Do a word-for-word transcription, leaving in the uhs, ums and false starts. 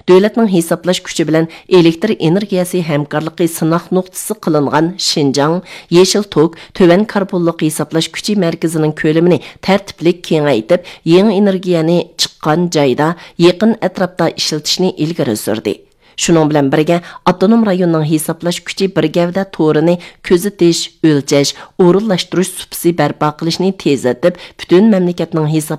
davlatning hisoblash kuchi bilan elektr energiyasi hamkorligi sinoq nuqtasi qilingan Şinjan, Yeşil tok, töven karbonliq hisoblash kuchi markazining ko'lamini tartiblik kengaytib, yangi energiyani chiqqan joyda yaqin atrofda ishlatishni ilgari surdi. Şunun bilan birga avtonom rayonning hisoblash kuchi bir gavda to'rini kuzatish, o'lchash, o'rinlashtirish supisi barpo qilishni tezlatib, butun mamlakatning hisob